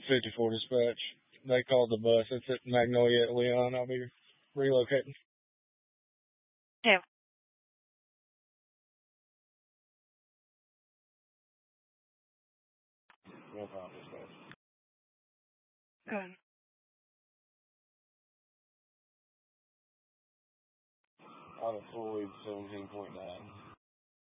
54 dispatch. They called the bus. It's at Magnolia at Leon. I'll be relocating. Okay. No problem, dispatch. Go ahead. Out of Floyd 17.9.